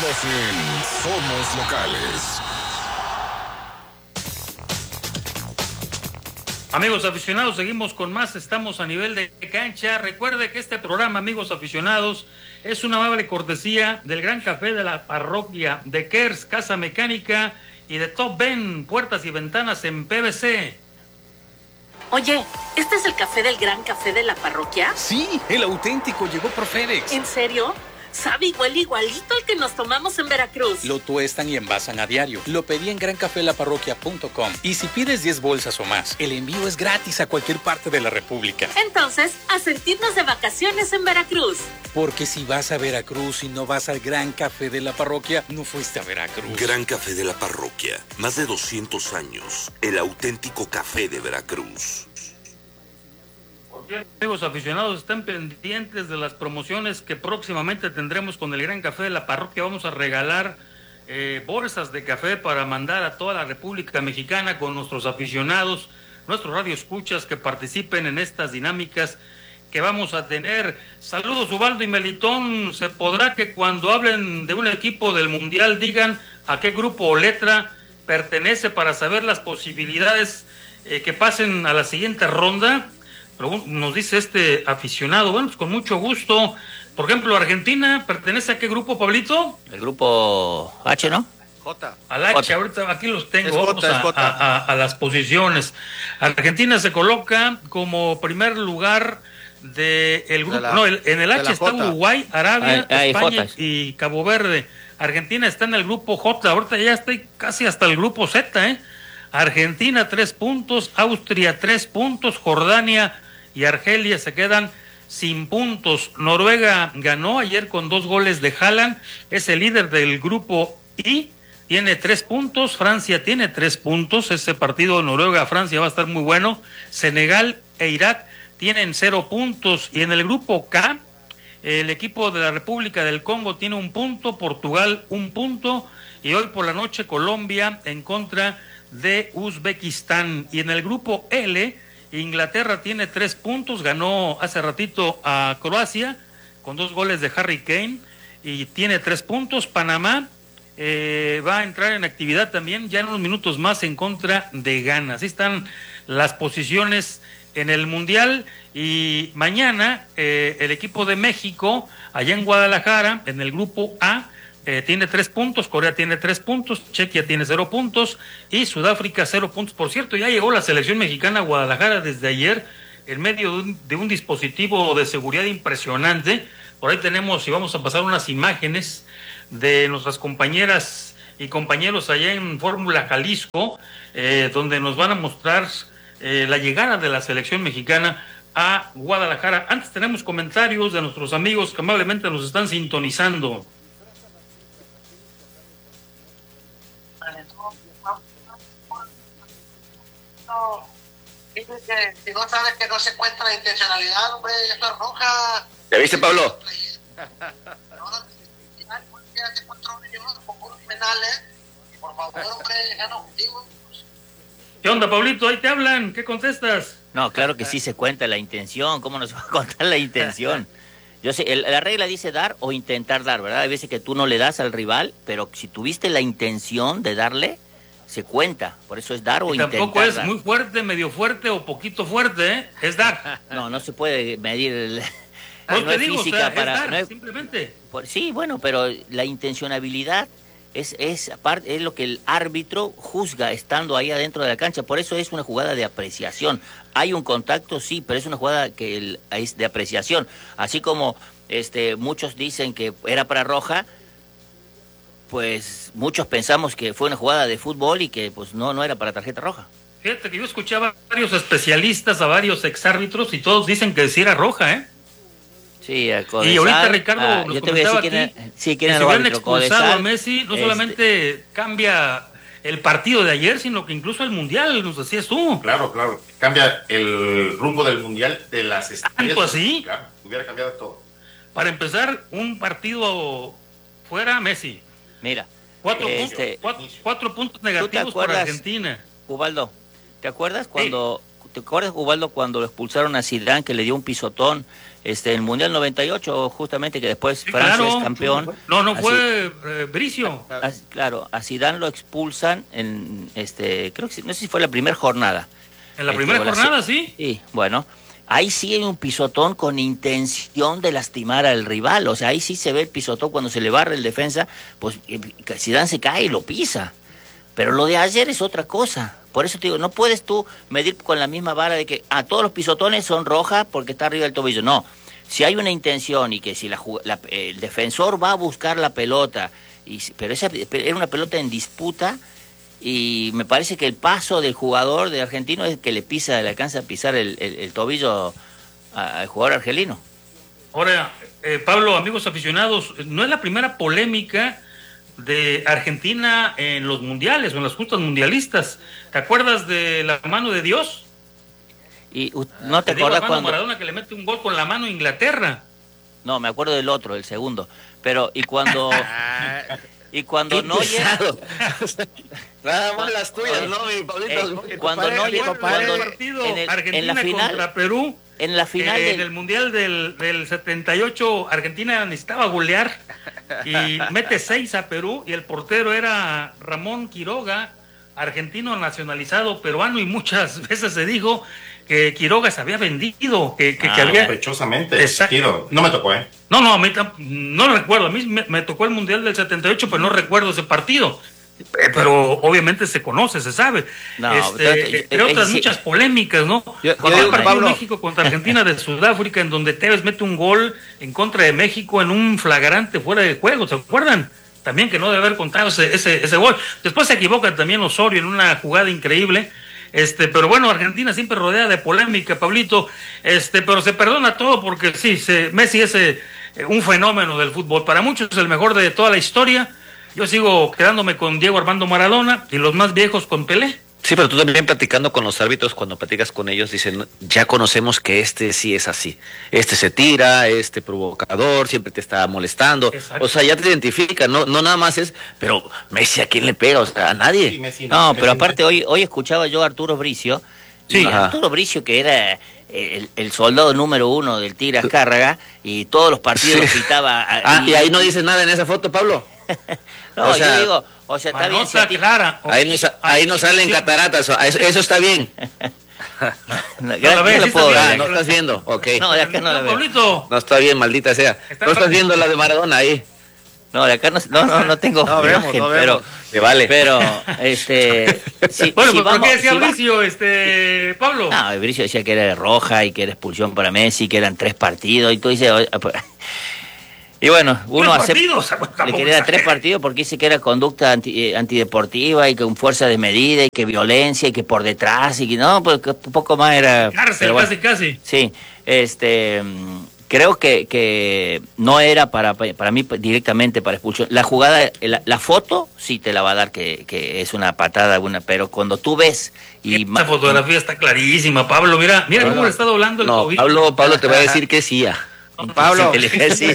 Estás en Somos Locales. Amigos aficionados, seguimos con más, estamos a nivel de cancha. Recuerde que este programa, amigos aficionados, es una amable cortesía del Gran Café de la Parroquia, de Kers, Casa Mecánica y de Top Ben, puertas y ventanas en PVC. Oye, ¿este es el café del Gran Café de la Parroquia? Sí, el auténtico llegó por FedEx. ¿En serio? Sabe igual igualito al que nos tomamos en Veracruz. Lo tuestan y envasan a diario. Lo pedí en grancafelaparroquia.com. Y si pides 10 bolsas o más, el envío es gratis a cualquier parte de la República. Entonces, a sentirnos de vacaciones en Veracruz. Porque si vas a Veracruz y no vas al Gran Café de la Parroquia, no fuiste a Veracruz. Gran Café de la Parroquia. Más de 200 años. El auténtico café de Veracruz. Amigos aficionados, están pendientes de las promociones que próximamente tendremos con el Gran Café de la Parroquia. Vamos a regalar bolsas de café para mandar a toda la República Mexicana con nuestros aficionados, nuestros radioescuchas que participen en estas dinámicas que vamos a tener. Saludos, Ubaldo y Melitón. ¿Se podrá que cuando hablen de un equipo del Mundial digan a qué grupo o letra pertenece para saber las posibilidades que pasen a la siguiente ronda? Nos dice este aficionado. Bueno, pues con mucho gusto. Por ejemplo, Argentina, ¿pertenece a qué grupo, Pablito? El grupo H, ¿no? J. Al H, J. Ahorita aquí los tengo. Es Vamos J. a las posiciones. Argentina se coloca como primer lugar del grupo. En el H está J. Uruguay, Arabia, España J. y Cabo Verde. Argentina está en el grupo J. Ahorita ya está casi hasta el grupo Z, ¿eh? Argentina 3 puntos, Austria 3 puntos, Jordania y Argelia se quedan sin puntos. Noruega ganó ayer con 2 goles de Haaland, es el líder del grupo I, tiene 3 puntos, Francia tiene 3 puntos, ese partido Noruega-Francia va a estar muy bueno. Senegal e Irak tienen 0 puntos, y en el grupo K, el equipo de la República del Congo tiene 1 punto, Portugal 1 punto, y hoy por la noche Colombia en contra de Uzbekistán. Y en el grupo L, Inglaterra tiene 3 puntos, ganó hace ratito a Croacia con 2 goles de Harry Kane y tiene 3 puntos. Panamá va a entrar en actividad también ya en unos minutos más en contra de Ghana. Así están las posiciones en el Mundial. Y mañana el equipo de México allá en Guadalajara en el grupo A tiene 3 puntos, Corea tiene 3 puntos, Chequia tiene 0 puntos y Sudáfrica 0 puntos. Por cierto, ya llegó la selección mexicana a Guadalajara desde ayer en medio de un dispositivo de seguridad impresionante. Por ahí tenemos, y vamos a pasar unas imágenes de nuestras compañeras y compañeros allá en Fórmula Jalisco, donde nos van a mostrar la llegada de la selección mexicana a Guadalajara. Antes tenemos comentarios de nuestros amigos que amablemente nos están sintonizando. Si no sabes que no se encuentra intencionalidad, hombre, esto es roja. ¿Ya viste, Pablo? Por favor, hombre, ya no contigo. ¿Qué onda, Pablito? Ahí te hablan, ¿qué contestas? No, claro que sí se cuenta la intención. ¿Cómo nos va a contar la intención? Yo sé, la regla dice dar o intentar dar, ¿verdad? Hay veces que tú no le das al rival, pero si tuviste la intención de darle, se cuenta. Por eso es dar o intentar dar. Tampoco es muy fuerte, medio fuerte o poquito fuerte, ¿eh? Es dar. No se puede medir. No no te es digo, física o sea, para. es dar, no es, simplemente. sí, bueno, pero la intencionalidad es lo que el árbitro juzga estando ahí adentro de la cancha. Por eso es una jugada de apreciación. Hay un contacto, sí, pero es una jugada que es de apreciación. Así como muchos dicen que era para roja, pues muchos pensamos que fue una jugada de fútbol y que pues no era para tarjeta roja. Fíjate que yo escuchaba a varios especialistas, a varios exárbitros, y todos dicen que sí era roja, ¿eh? Sí, y ahorita Ricardo nos comentaba aquí que si hubieran expulsado a Messi, no solamente cambia el partido de ayer, sino que incluso el Mundial, nos decías tú. Claro, cambia el rumbo del Mundial de las estrellas. ¿Tanto así? Claro, hubiera cambiado todo. Para empezar, un partido fuera Messi. Mira, 4 puntos negativos para Argentina. Ubaldo, ¿te acuerdas cuando ¿te acuerdas, Ubaldo, cuando lo expulsaron a Zidane, que le dio un pisotón en el Mundial 98, justamente, que después Sí, Francia claro. es campeón? No Así- fue Bricio. Claro, a Zidane lo expulsan en, creo que no sé si fue la primera jornada. En la primera o la jornada, se- sí. Sí, bueno, ahí sí hay un pisotón con intención de lastimar al rival, o sea, ahí sí se ve el pisotón cuando se le barre el defensa, pues Zidane se cae y lo pisa. Pero lo de ayer es otra cosa. Por eso te digo, no puedes tú medir con la misma vara de que todos los pisotones son rojas porque está arriba del tobillo. No, si hay una intención y que si el defensor va a buscar la pelota, pero esa era una pelota en disputa, y me parece que el paso del jugador de argentino es que le alcanza a pisar el tobillo al jugador argelino. Ahora, Pablo, amigos aficionados, no es la primera polémica de Argentina en los mundiales o en las justas mundialistas. ¿Te acuerdas de la mano de Dios? Y no te Diego acuerdas Armando cuando... Maradona, que le mete un gol con la mano a Inglaterra. No, me acuerdo del otro, el segundo. Pero, y cuando Neuer... Nada más las tuyas, ¿no, mi Pablito? Cuando Neuer... El partido Argentina en la final, contra Perú, en la final en el Mundial del 78, Argentina necesitaba golear y mete 6 a Perú, y el portero era Ramón Quiroga, argentino nacionalizado peruano, y muchas veces se dijo que Quiroga se había vendido, que había... Sospechosamente. Exacto. No me tocó, ¿eh? No, a mí no recuerdo. A mí me tocó el Mundial del 78, pero no recuerdo ese partido. Pero obviamente se conoce, se sabe. No, entre otras muchas polémicas, ¿no? Cuando el partido México contra Argentina de Sudáfrica, en donde Tevez mete un gol en contra de México en un flagrante fuera de juego, ¿se acuerdan? También que no debe haber contado ese gol. Después se equivoca también Osorio en una jugada increíble. Pero bueno, Argentina siempre rodea de polémica, Pablito, pero se perdona todo porque sí, Messi es un fenómeno del fútbol. Para muchos es el mejor de toda la historia. Yo sigo quedándome con Diego Armando Maradona y los más viejos con Pelé. Sí, pero tú también platicando con los árbitros, cuando platicas con ellos, dicen, ya conocemos que sí es así. Se tira, provocador, siempre te está molestando. Exacto. O sea, ya te identifican, no nada más pero Messi, ¿a quién le pega? O sea, a nadie. Sí, Messi, No, Messi, pero aparte hoy escuchaba yo a Arturo Bricio. Sí. Y Arturo Bricio, que era el soldado número 1 del Tigre Azcárraga, y todos los partidos los pitaba. Y ahí no dices nada en esa foto, Pablo. No, o sea, yo digo, está bien. Si a ti- clara. Ahí no salen cataratas, eso está bien. Gracias, ves, no sí lo puedo está ver. bien. No estás viendo, ok. No, de acá no la veo. Pablito, No está bien, maldita sea. No estás viendo la de Maradona ahí. No, de acá no tengo imagen, pero... Te vale. Pero, sí, bueno, sí, ¿por qué decía sí, Bricio, Pablo? No, Bricio decía que era roja y que era expulsión para Messi, que eran 3 partidos, y tú dices... Y bueno, uno le quería dar 3 partidos porque dice que era conducta antideportiva y con fuerza de medida y que violencia y que por detrás y que no, pues que un poco más era... Cárcel, bueno, casi. Sí, creo que no era para mí directamente para expulsión. La jugada, la foto sí te la va a dar que es una patada, pero cuando tú ves... Esta fotografía está clarísima, Pablo, mira cómo le está doblando el tobillo. Pablo te va a decir que sí. Pablo, sí.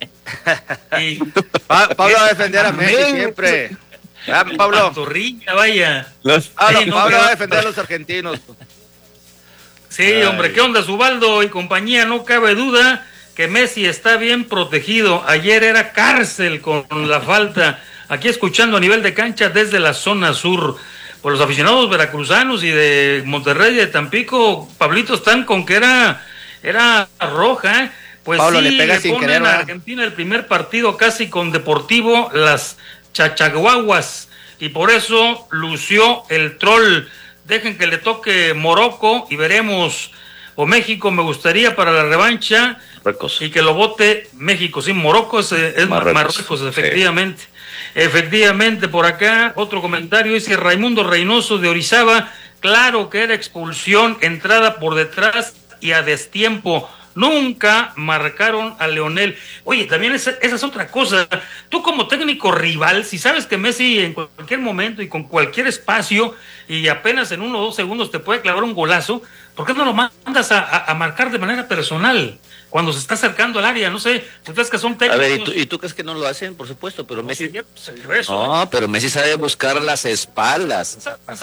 Pablo va a defender a Messi siempre. Pablo, Pantorrilla, vaya. Pablo va a defender a los argentinos. Sí, hombre, ¿qué onda, Zubaldo y compañía? No cabe duda que Messi está bien protegido. Ayer era cárcel con la falta. Aquí escuchando a nivel de cancha desde la zona sur. Pues los aficionados veracruzanos y de Monterrey y de Tampico, Pablito, están con que era roja, ¿eh? Pues Pablo, sí, le pega sin ponen querer, a ¿verdad? Argentina el primer partido casi con Deportivo Las Chachaguaguas, y por eso lució el troll. Dejen que le toque Morocco y veremos, o México, me gustaría para la revancha, y que lo vote México. Sí, Morocco es Marruecos, efectivamente. Sí. Efectivamente, por acá otro comentario dice Raimundo Reynoso de Orizaba, claro que era expulsión, entrada por detrás y a destiempo. Nunca marcaron a Leonel. Oye, también esa es otra cosa. Tú como técnico rival, si sabes que Messi en cualquier momento y con cualquier espacio y apenas en 1 o 2 segundos te puede clavar un golazo, ¿por qué no lo mandas a marcar de manera personal cuando se está acercando al área? No sé, ¿ustedes que son técnicos? A ver, ¿y tú crees que no lo hacen? Por supuesto, pero Messi... No, pero Messi sabe buscar las espaldas.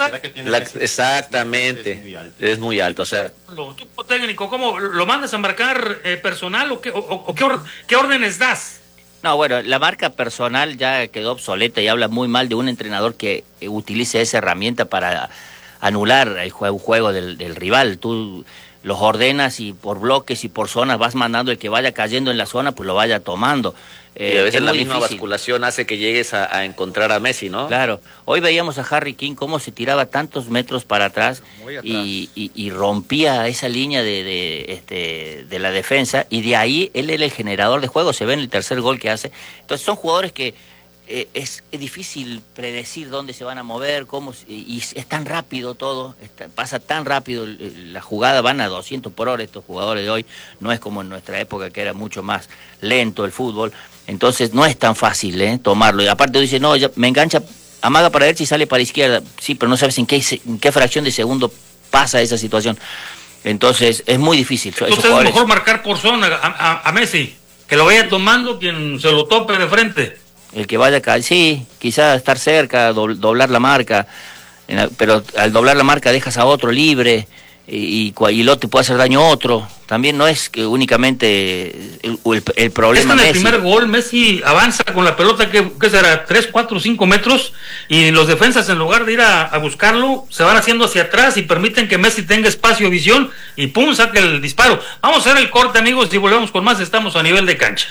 Exactamente, es muy alto, o sea... Tú, técnico, ¿cómo lo mandas a marcar personal o qué órdenes das? No, bueno, la marca personal ya quedó obsoleta y habla muy mal de un entrenador que utilice esa herramienta para anular el juego del rival. Tú los ordenas y por bloques y por zonas vas mandando el que vaya cayendo en la zona, pues lo vaya tomando. Y a veces la misma difícil. basculación hace que llegues a encontrar a Messi, ¿no? Claro. Hoy veíamos a Harry King cómo se tiraba tantos metros para atrás, y rompía esa línea de la defensa, y de ahí él era el generador de juego. Se ve en el tercer gol que hace. Entonces son jugadores que es difícil predecir dónde se van a mover, y es tan rápido todo, pasa tan rápido la jugada, van a 200 por hora estos jugadores de hoy, no es como en nuestra época que era mucho más lento el fútbol, entonces no es tan fácil tomarlo, y aparte dice, no, ya me engancha, amaga para derecha y sale para la izquierda, sí, pero no sabes en qué fracción de segundo pasa esa situación, entonces es muy difícil. Entonces es mejor marcar por zona a Messi, que lo vaya tomando quien se lo tope de frente. El que vaya acá, sí, quizás estar cerca, doblar la marca, pero al doblar la marca dejas a otro libre y el otro te puede hacer daño a otro. También no es que únicamente el problema. En el primer gol Messi avanza con la pelota, ¿qué será? 3, 4, 5 metros, y los defensas en lugar de ir a buscarlo, se van haciendo hacia atrás y permiten que Messi tenga espacio de visión y pum, saca el disparo. Vamos a hacer el corte, amigos, y volvemos con más. Estamos a nivel de cancha.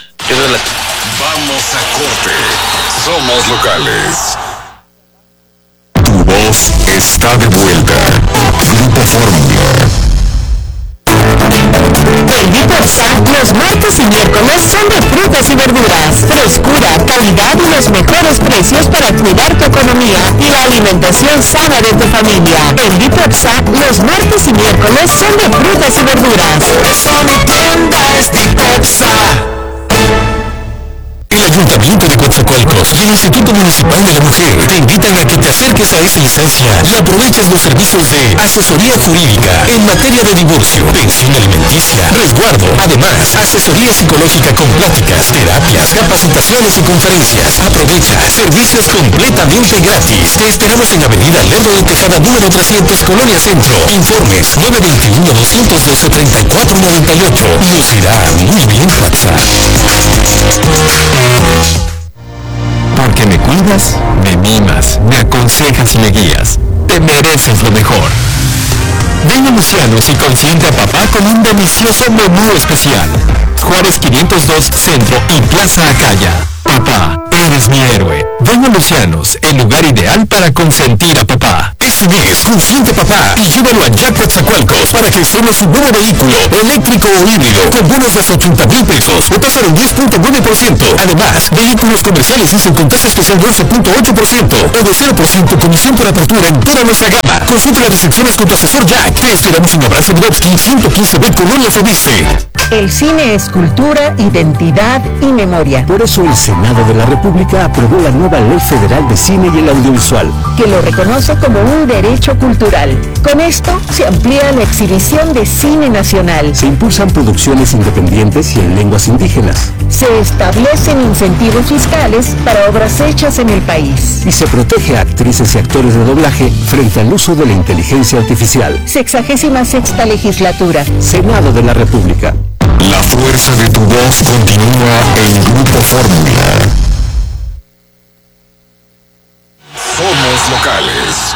Vamos a corte. Somos locales. Tu voz está de vuelta. Grupo Fórmula. En Biporsa, los martes y miércoles son de frutas y verduras, frescura, calidad y los mejores precios para cuidar tu economía y la alimentación sana de tu familia. En Biporsa, los martes y miércoles son de frutas y verduras. Por eso mi tienda es Biporsa. El Ayuntamiento de Coatzacoalcos y el Instituto Municipal de la Mujer te invitan a que te acerques a esa instancia y aproveches los servicios de asesoría jurídica en materia de divorcio, pensión alimenticia, resguardo, además, asesoría psicológica con pláticas, terapias, capacitaciones y conferencias. Aprovecha servicios completamente gratis. Te esperamos en Avenida Lerdo de Tejada número 300, Colonia Centro. Informes 921-212-3498. Nos irá muy bien, WhatsApp. Porque me cuidas, me mimas, me aconsejas y me guías. Te mereces lo mejor. Ven a Lucianos y consiente a papá con un delicioso menú especial. Juárez 502 Centro y Plaza Acaya. Papá, eres mi héroe. Ven a Lucianos, el lugar ideal para consentir a papá. Este mes, consiente a papá y llévalo a Jack Coatzacoalcos para que estrene su nuevo vehículo, eléctrico o híbrido, con bonos de hasta 80,000 pesos o tasa del 10.9%. Además, vehículos comerciales dicen con tasa especial de 11.8% o de 0% comisión por apertura en toda nuestra gama. Consulta las restricciones con tu asesor Jack. Te esperamos en Abrazo Budovsky 115B, Colonia Felice. El cine es cultura, identidad y memoria. Por eso el Senado de la República aprobó la nueva Ley Federal de Cine y el Audiovisual, que lo reconoce como un derecho cultural. Con esto se amplía la exhibición de cine nacional. Se impulsan producciones independientes y en lenguas indígenas. Se establecen incentivos fiscales para obras hechas en el país. Y se protege a actrices y actores de doblaje frente al uso de la inteligencia artificial. 66ª legislatura. Senado de la República. La fuerza de tu voz continúa en Grupo Fórmula. Somos locales.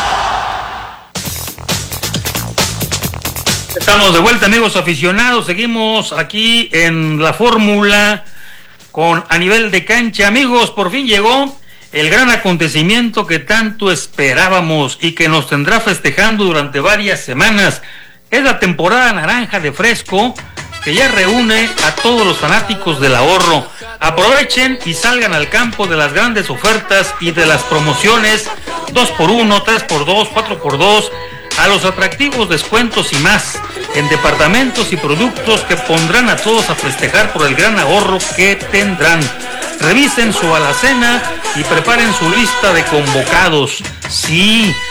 Estamos de vuelta, amigos aficionados. Seguimos aquí en la Fórmula con A Nivel de Cancha. Amigos, por fin llegó el gran acontecimiento que tanto esperábamos y que nos tendrá festejando durante varias semanas. Es la temporada naranja de Fresco, que ya reúne a todos los fanáticos del ahorro. Aprovechen y salgan al campo de las grandes ofertas y de las promociones 2x1, 3x2, 4x2, a los atractivos descuentos y más en departamentos y productos que pondrán a todos a festejar por el gran ahorro que tendrán. Revisen su alacena y preparen su lista de convocados. Sí,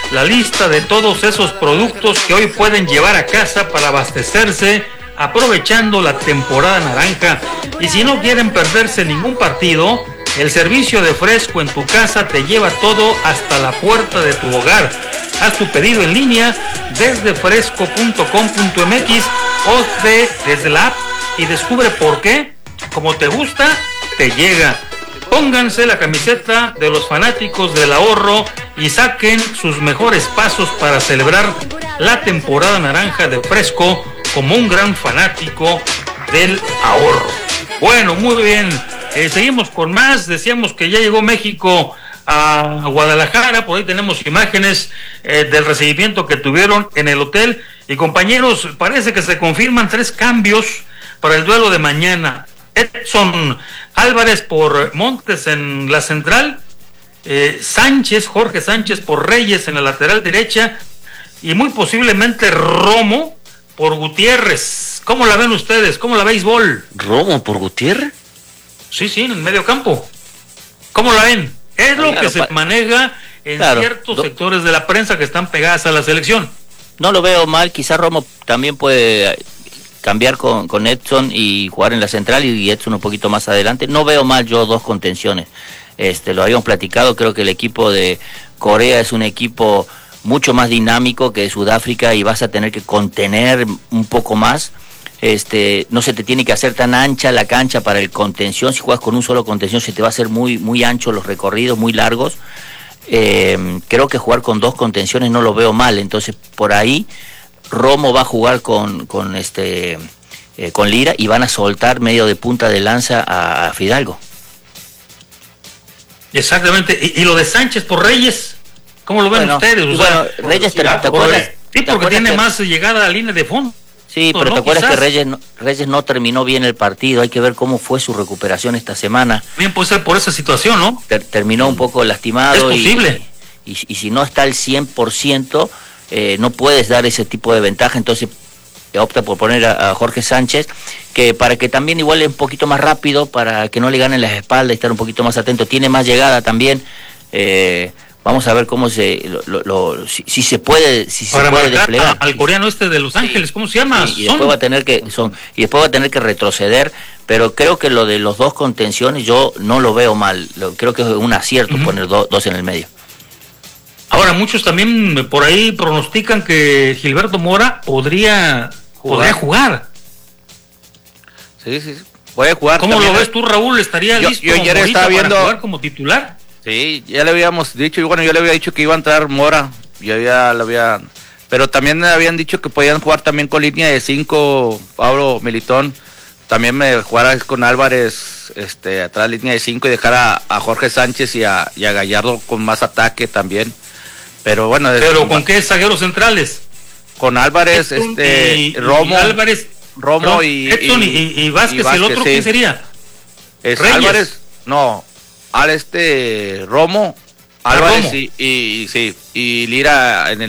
la lista de todos esos productos que hoy pueden llevar a casa para abastecerse aprovechando la temporada naranja. Y si no quieren perderse ningún partido, el servicio de Fresco en tu casa te lleva todo hasta la puerta de tu hogar. Haz tu pedido en línea desde fresco.com.mx o desde la app y descubre por qué, como te gusta, te llega. Pónganse la camiseta de los fanáticos del ahorro y saquen sus mejores pasos para celebrar la temporada naranja de Fresco como un gran fanático del ahorro. Bueno, muy bien, seguimos con más. Decíamos que ya llegó México a Guadalajara, por ahí tenemos imágenes del recibimiento que tuvieron en el hotel. Y compañeros, parece que se confirman 3 cambios para el duelo de mañana. Edson Álvarez por Montes en la central, Jorge Sánchez por Reyes en la lateral derecha y muy posiblemente Romo por Gutiérrez. ¿Cómo la ven ustedes? ¿Cómo la béisbol? ¿Romo por Gutiérrez? Sí, en el medio campo. ¿Cómo la ven? Es lo que se maneja en ciertos sectores de la prensa que están pegadas a la selección. No lo veo mal, quizás Romo también puede cambiar con Edson y jugar en la central y Edson un poquito más adelante. No veo mal yo 2 contenciones. Lo habíamos platicado, creo que el equipo de Corea es un equipo mucho más dinámico que Sudáfrica y vas a tener que contener un poco más. No se te tiene que hacer tan ancha la cancha para el contención. Si juegas con un solo contención se te va a hacer muy, muy ancho los recorridos, muy largos. Creo que jugar con 2 contenciones no lo veo mal. Entonces por ahí Romo va a jugar con Lira y van a soltar medio de punta de lanza a Fidalgo. Exactamente. ¿Y lo de Sánchez por Reyes? ¿Cómo lo ven ustedes? Bueno, Reyes, ¿te acuerdas? Sí, porque tiene más llegada a la línea de fondo. Sí, pero ¿te acuerdas que Reyes no terminó bien el partido? Hay que ver cómo fue su recuperación esta semana. Bien, puede ser por esa situación, ¿no? Terminó un poco lastimado. Es posible. Y si no está al 100%, no puedes dar ese tipo de ventaja. Entonces opta por poner a Jorge Sánchez, que para que también igual es un poquito más rápido, para que no le ganen las espaldas y estar un poquito más atento. Tiene más llegada también. Vamos a ver cómo si se puede desplegar. Al coreano de Los Ángeles, ¿cómo se llama? Y después va a tener que retroceder, pero creo que lo de los 2 contenciones yo no lo veo mal. Creo que es un acierto poner 2 en el medio. Ahora, muchos también por ahí pronostican que Gilberto Mora podría jugar. Sí, puede jugar. ¿Cómo lo ves tú, Raúl? ¿Estaría listo yo ayer estaba viendo para jugar como titular? Sí, ya le habíamos dicho, y bueno, yo le había dicho que iba a entrar Mora, pero también me habían dicho que podían jugar también con línea de 5, Pablo Militón, también me jugara con Álvarez, atrás línea de 5 y dejar a Jorge Sánchez y a Gallardo con más ataque también, pero bueno. ¿Pero con qué zagueros centrales? Con Álvarez, Romo. Álvarez, Romo y Vázquez, ¿el otro quién sería? Es Álvarez, no. Romo, Álvarez y Lira en el